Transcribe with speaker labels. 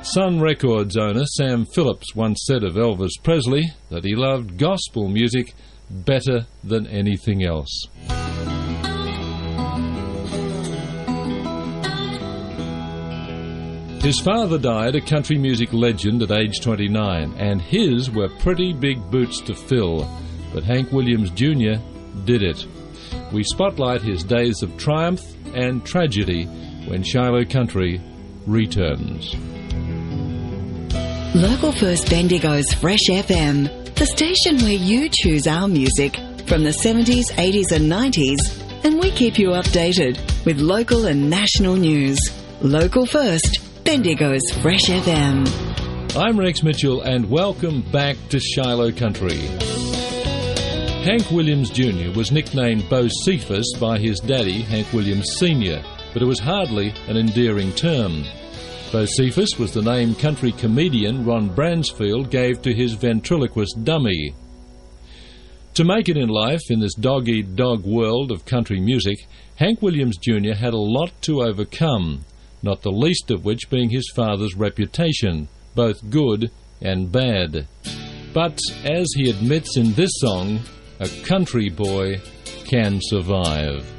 Speaker 1: Sun Records owner Sam Phillips once said of Elvis Presley that he loved gospel music better than anything else. His father died a country music legend at age 29, and his were pretty big boots to fill, but Hank Williams Jr. did it. We spotlight his days of triumph and tragedy when Shiloh Country returns.
Speaker 2: Local First Bendigo's Fresh FM, the station where you choose our music from the 70s, 80s and 90s, and we keep you updated with local and national news. Local First, Bendigo's Fresh FM.
Speaker 1: I'm Rex Mitchell and welcome back to Shiloh Country. Hank Williams Jr. was nicknamed Bocephus by his daddy, Hank Williams Sr., but it was hardly an endearing term. Bocephus was the name country comedian Ron Bransfield gave to his ventriloquist dummy. To make it in life in this dog-eat-dog world of country music, Hank Williams Jr. had a lot to overcome, not the least of which being his father's reputation, both good and bad. But, as he admits in this song, a country boy can survive.